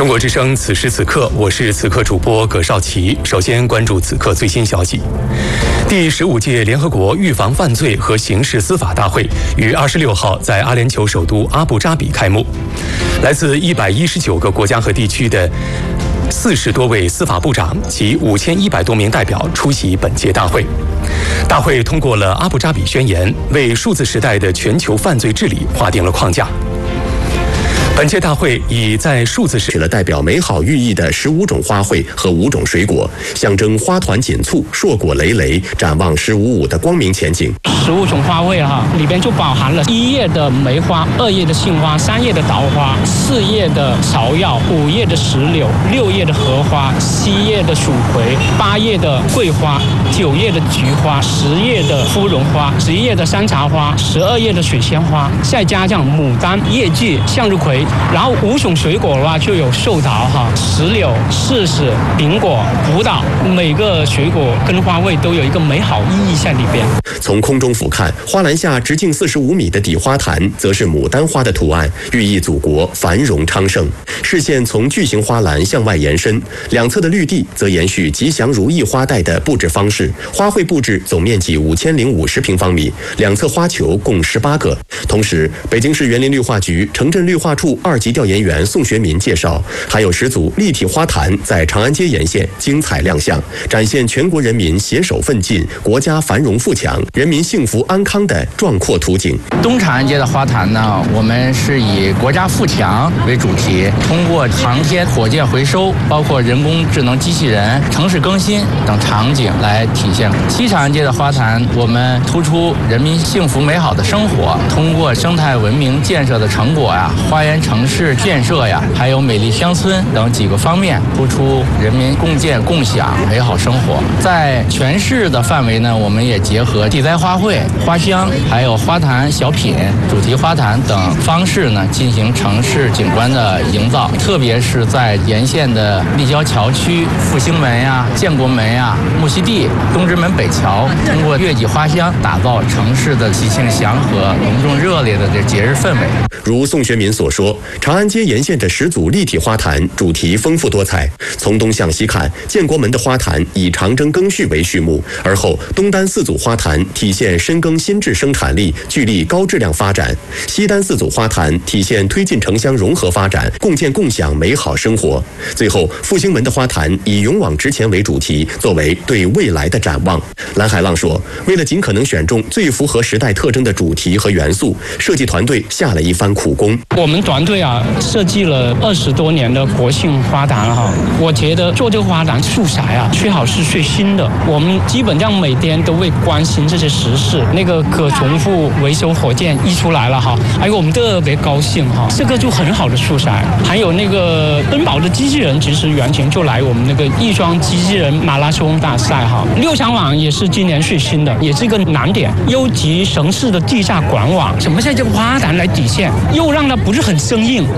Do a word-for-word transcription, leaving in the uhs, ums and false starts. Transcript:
中国之声，此时此刻，我是此刻主播葛少奇。首先关注此刻最新消息。第十五届联合国预防犯罪和刑事司法大会于二十六号在阿联酋首都阿布扎比开幕。来自一百一十九个国家和地区的四十多位司法部长及五千一百多名代表出席本届大会。大会通过了阿布扎比宣言，为数字时代的全球犯罪治理划定了框架。本届大会以在数字时取了代表美好寓意的十五种花卉和五种水果，象征花团锦簇、硕果累累，展望十五五的光明前景。 十五种花卉哈，里边就包含了一叶的梅花、二叶的杏花、三叶的桃花、四叶的芍药、五叶的石榴、六叶的荷花、七叶的蜀葵、八叶的桂花、九叶的菊花、十叶的芙蓉花、十一叶的山茶花、十二叶的水仙花，再加上牡丹、叶季、向日葵。然后五种水果的话，就有寿桃哈、石榴、柿子、苹果、葡萄，每个水果跟花卉都有一个美好意义在里边。 从空中俯瞰，花篮下直径四十五米的底花坛，则是牡丹花的图案，寓意祖国繁荣昌盛。视线从巨型花篮向外延伸，两侧的绿地则延续吉祥如意花带的布置方式。花卉布置总面积五千零五十平方米，两侧花球共十八个。同时，北京市园林绿化局城镇绿化处二级调研员宋学民介绍，还有十组立体花坛在长安街沿线精彩亮相，展现全国人民携手奋进、国家繁荣富强、人民幸福安康的壮阔图景。 东长安街的花坛呢，我们是以国家富强为主题，通过航天、火箭回收，包括人工智能机器人、城市更新等场景来体现。西长安街的花坛，我们突出人民幸福美好的生活，通过生态文明建设的成果呀、花园城市建设呀，还有美丽乡村等几个方面，突出人民共建共享美好生活。在全市的范围呢，我们也结合地栽花卉、花香，还有花坛小品、主题花坛等方式呢，进行城市景观的营造。特别是在沿线的立交桥区、复兴门呀、建国门呀、木樨地、东直门北桥，通过月季花香，打造城市的喜庆祥和、隆重热烈的这节日氛围。 如宋学民所说，长安街沿线的十组立体花坛主题丰富多彩。从东向西看，建国门的花坛以长征更序为序幕，而后东单四组花坛体现深耕新质生产力，聚力高质量发展；西单四组花坛体现推进城乡融合发展，共建共享美好生活。最后，复兴门的花坛以勇往直前为主题，作为对未来的展望。蓝海浪说，为了尽可能选中最符合时代特征的主题和元素，设计团队下了一番苦功。 我们团队啊，设计了二十多年的国庆花坛哈，我觉得做这个花坛素材啊，最好是最新的。我们基本上每天都会关心这些时事。那个可重复维修火箭一出来了哈，还有我们特别高兴哈，这个就很好的素材。还有那个奔跑的机器人，其实原型就来我们那个亦庄机器人马拉松大赛哈。六强网也是今年最新的，也是一个难点。优级城市的地下管网，怎么在这个花坛来体现，又让它不是很生硬。